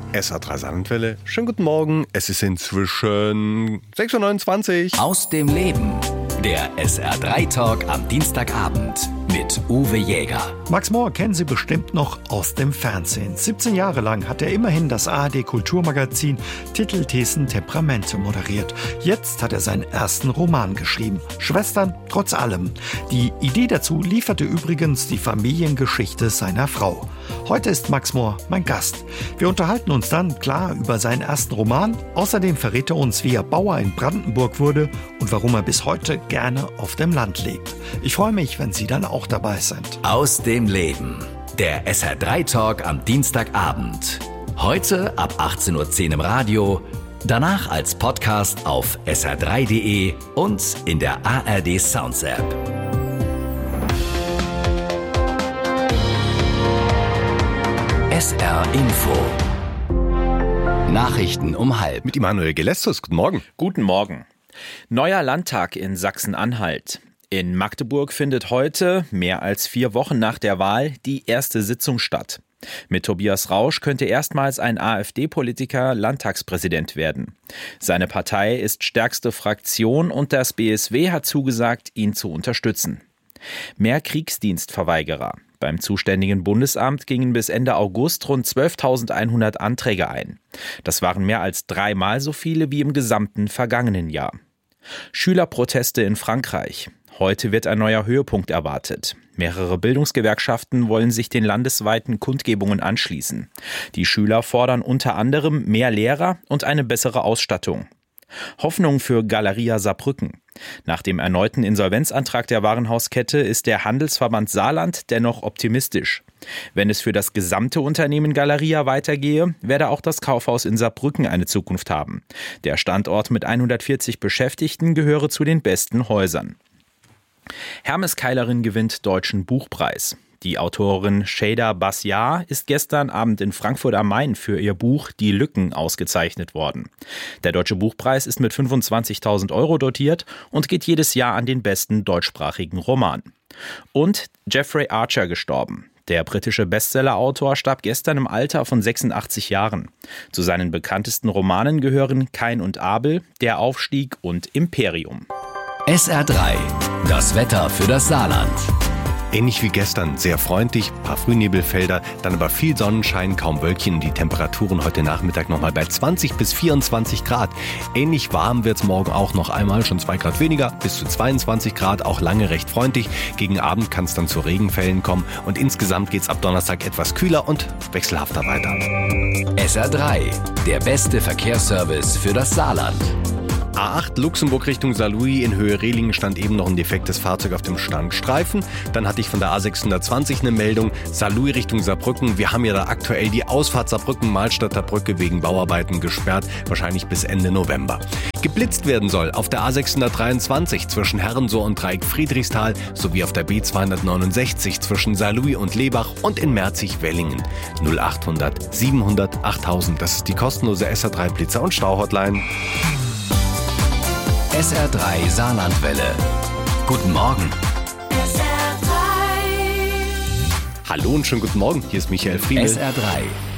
SR3 Saarlandwelle. Schönen guten Morgen. Es ist inzwischen 6.29 Uhr. Aus dem Leben. Der SR3-Talk am Dienstagabend mit Uwe Jäger. Max Mohr kennen Sie bestimmt noch aus dem Fernsehen. 17 Jahre lang hat er immerhin das ARD-Kulturmagazin Titelthesen Temperamente moderiert. Jetzt hat er seinen ersten Roman geschrieben. Schwestern trotz allem. Die Idee dazu lieferte übrigens die Familiengeschichte seiner Frau. Heute ist Max Mohr mein Gast. Wir unterhalten uns dann klar über seinen ersten Roman. Außerdem verrät er uns, wie er Bauer in Brandenburg wurde und warum er bis heute gerne auf dem Land lebt. Ich freue mich, wenn Sie dann auch dabei sind. Aus dem Leben. Der SR3-Talk am Dienstagabend. Heute ab 18.10 Uhr im Radio, danach als Podcast auf sr3.de und in der ARD Sounds App. SR Info. Nachrichten um 12:30. Mit Immanuel Gelestus. Guten Morgen. Guten Morgen. Neuer Landtag in Sachsen-Anhalt. In Magdeburg findet heute, mehr als 4 Wochen nach der Wahl, die erste Sitzung statt. Mit Tobias Rausch könnte erstmals ein AfD-Politiker Landtagspräsident werden. Seine Partei ist stärkste Fraktion und das BSW hat zugesagt, ihn zu unterstützen. Mehr Kriegsdienstverweigerer. Beim zuständigen Bundesamt gingen bis Ende August rund 12.100 Anträge ein. Das waren mehr als 3-mal so viele wie im gesamten vergangenen Jahr. Schülerproteste in Frankreich. Heute wird ein neuer Höhepunkt erwartet. Mehrere Bildungsgewerkschaften wollen sich den landesweiten Kundgebungen anschließen. Die Schüler fordern unter anderem mehr Lehrer und eine bessere Ausstattung. Hoffnung für Galeria Saarbrücken. Nach dem erneuten Insolvenzantrag der Warenhauskette ist der Handelsverband Saarland dennoch optimistisch. Wenn es für das gesamte Unternehmen Galeria weitergehe, werde auch das Kaufhaus in Saarbrücken eine Zukunft haben. Der Standort mit 140 Beschäftigten gehöre zu den besten Häusern. Hermes Keilerin gewinnt Deutschen Buchpreis. Die Autorin Shada Bassiar ist gestern Abend in Frankfurt am Main für ihr Buch Die Lücken ausgezeichnet worden. Der Deutsche Buchpreis ist mit 25.000 € dotiert und geht jedes Jahr an den besten deutschsprachigen Roman. Und Jeffrey Archer gestorben. Der britische Bestsellerautor starb gestern im Alter von 86 Jahren. Zu seinen bekanntesten Romanen gehören Kain und Abel, Der Aufstieg und Imperium. SR3, das Wetter für das Saarland. Ähnlich wie gestern, sehr freundlich, paar Frühnebelfelder, dann aber viel Sonnenschein, kaum Wölkchen und die Temperaturen heute Nachmittag nochmal bei 20 bis 24 Grad. Ähnlich warm wird's morgen auch noch einmal, schon 2 Grad weniger, bis zu 22 Grad, auch lange recht freundlich. Gegen Abend kann es dann zu Regenfällen kommen und insgesamt geht's ab Donnerstag etwas kühler und wechselhafter weiter. SR3, der beste Verkehrsservice für das Saarland. A8 Luxemburg Richtung Saarlouis in Höhe Rehlingen stand eben noch ein defektes Fahrzeug auf dem Standstreifen. Dann hatte ich von der A620 eine Meldung, Saarlouis Richtung Saarbrücken. Wir haben ja da aktuell die Ausfahrt Saarbrücken-Malstadter Brücke wegen Bauarbeiten gesperrt, wahrscheinlich bis Ende November. Geblitzt werden soll auf der A623 zwischen Herrensohr und Dreieck Friedrichsthal sowie auf der B269 zwischen Saarlouis und Lebach und in Merzig-Wellingen. 0800 700 8000, das ist die kostenlose SR3 Blitzer- und Stauhotline. SR3 Saarlandwelle. Guten Morgen. Hallo und schönen guten Morgen, hier ist Michael Friedl. SR3